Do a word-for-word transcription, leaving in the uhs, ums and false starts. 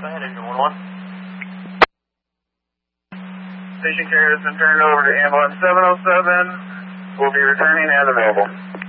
Go ahead, engine one one. Station carrier has been turned over to ambulance seven oh seven. We'll be returning as available.